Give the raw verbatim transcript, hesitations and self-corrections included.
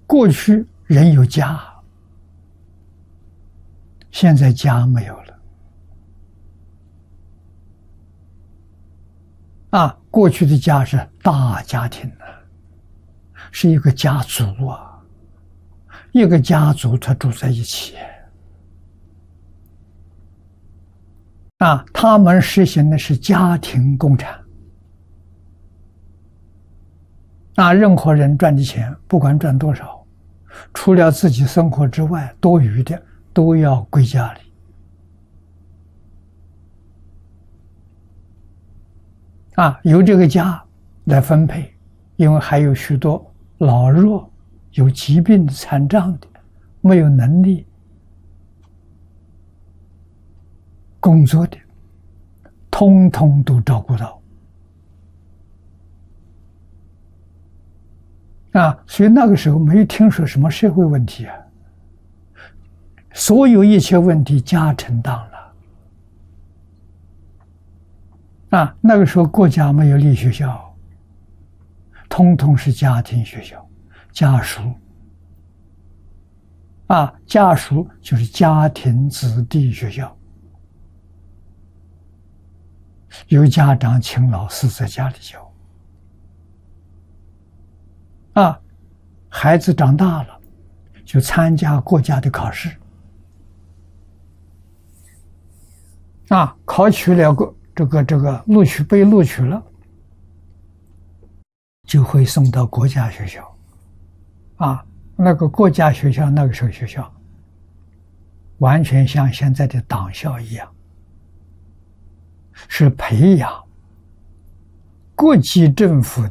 过去人有家，现在家没有了。啊，过去的家是大家庭啊，是一个家族啊，一个家族他住在一起。啊，他们实行的是家庭共产。啊，任何人赚的钱，不管赚多少，除了自己生活之外，多余的都要归家里。啊，由这个家来分配，因为还有许多老弱、有疾病的、残障的，没有能力工作的，通通都照顾到。啊，所以那个时候没有听说什么社会问题啊，所有一切问题家承担了。啊，那个时候国家没有立学校，通通是家庭学校，家塾。啊，家塾就是家庭子弟学校，有家长请老师在家里教。啊，孩子长大了，就参加国家的考试。啊，考取了个这个这个录取被录取了，就会送到国家学校。啊，那个国家学校那个时候学校，完全像现在的党校一样，是培养国际政府